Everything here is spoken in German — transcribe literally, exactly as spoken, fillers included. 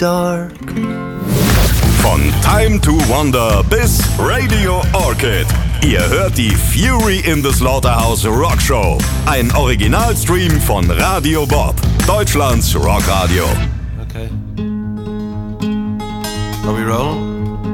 dark. Von Time to Wonder bis Radio Orchid. Ihr hört die Fury in the Slaughterhouse Rock Show. Ein Originalstream von Radio Bob, Deutschlands Rockradio. Okay. Are we rolling?